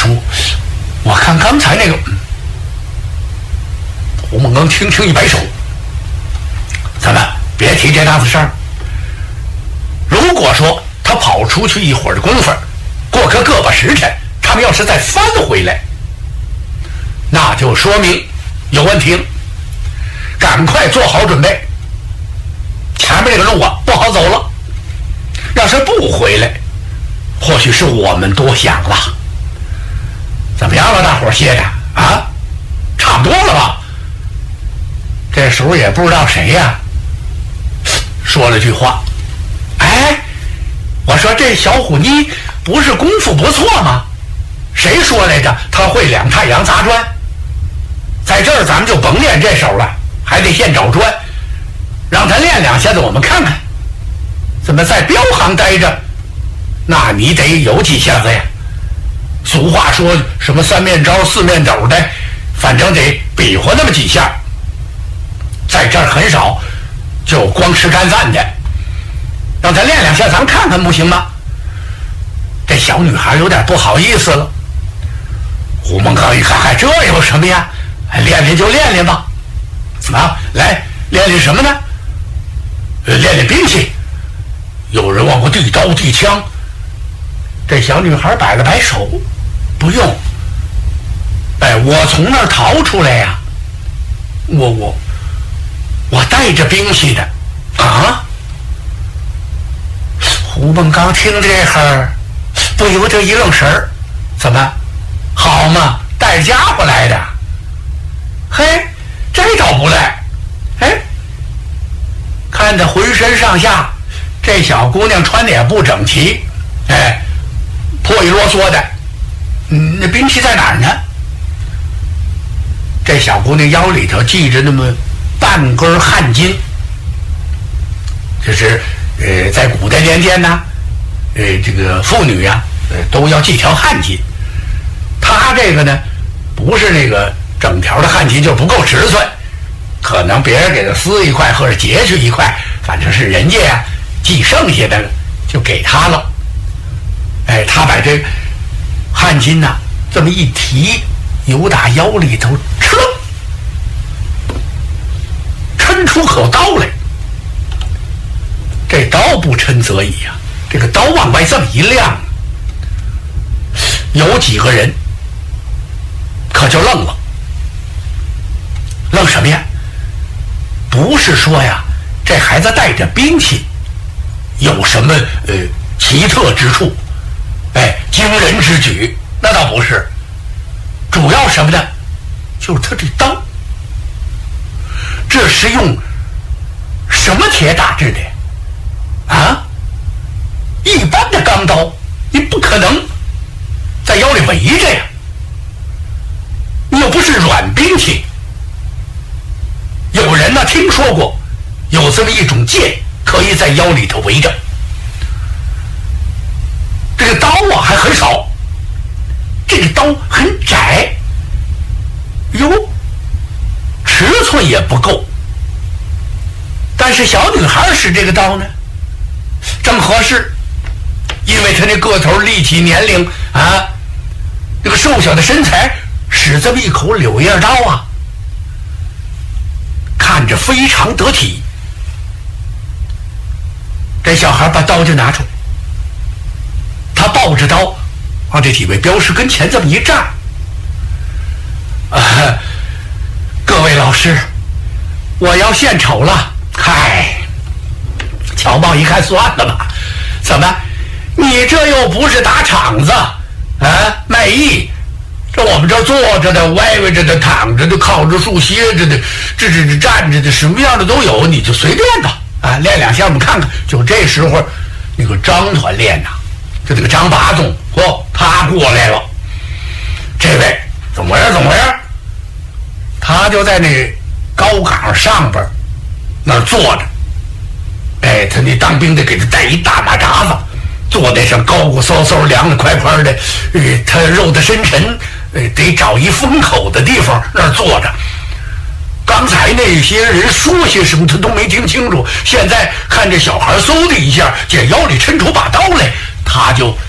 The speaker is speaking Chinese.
叔，我看刚才那个……胡梦刚轻轻一摆手，咱们别提这档子事儿。如果说他跑出去一会儿的功夫，过个把时辰，他们要是再翻回来，那就说明有问题了。赶快做好准备，前面这个路啊不好走了。要是不回来，或许是我们多想了。怎么样了，大伙儿歇着啊？差不多了吧？这时候也不知道谁呀，说了句话：“哎，我说这小虎妮不是功夫不错吗？谁说来着？他会两太阳砸砖。在这儿咱们就甭练这手了，还得现找砖，让他练两下子，我们看看。怎么在镖行待着？那你得有几下子呀。俗话说什么三面招四面抖的，反正得比划那么几下。在这儿很少就光吃干饭的，让他练两下，咱们看看不行吗？”这小女孩有点不好意思了。胡梦刚一看，嗨，这有什么呀？练练就练练吧。啊，来练练什么呢？练练兵器。有人往过递刀递枪。这小女孩摆了摆手，不用。哎，我从那儿逃出来呀。我带着兵器的。啊？胡梦刚听这会不由得一愣神儿，怎么好嘛，带着家伙来的？嘿，这倒不赖。哎，看着浑身上下这小姑娘穿的也不整齐，哎，破衣啰嗦的。那兵器在哪儿呢？这小姑娘腰里头系着那么半根汗巾，就是在古代年间呢，这个妇女呀，都要系条汗巾。她这个呢，不是那个整条的汗巾，就不够尺寸，可能别人给她撕一块或者截去一块，反正是人家呀系剩下的就给她了。哎，她把这汗巾呢这么一提，由打腰里头抻出口刀来。这刀不抻则已呀，这个刀往外这么一亮，有几个人可就愣了。愣什么呀？不是说呀这孩子带着兵器有什么奇特之处，哎，惊人之举，那倒不是。主要什么呢？就是他这刀，这是用什么铁打制的啊？一般的钢刀你不可能在腰里围着呀，你又不是软兵器。有人呢听说过有这么一种剑可以在腰里头围着，这个刀啊还很少，这个刀很窄，哟，尺寸也不够。但是小女孩使这个刀呢正合适，因为她那个头力气年龄啊，这个瘦小的身材，使这么一口柳叶刀啊，看着非常得体。这小孩把刀就拿出来，他抱着刀往这几位镖师跟前这么一站。各位老师，我要献丑了。嗨，乔茂一看，算了吧，怎么你这又不是打场子啊，卖艺，这我们这坐着的、歪歪着的、躺着的、靠着树歇着的、这站着的，什么样的都有，你就随便吧啊，练两下我们看看。就这时候那个张团练呐，就这个张八总他过来了。这位怎么回事？他就在那高岗上边那儿坐着，哎，他那当兵的给他带一大马扎子，坐在上高高嗖嗖、凉的快快的，他肉的深沉，得找一风口的地方那儿坐着。刚才那些人说些什么他都没听清楚，现在看这小孩嗖的一下，这腰里抻出把刀来，他就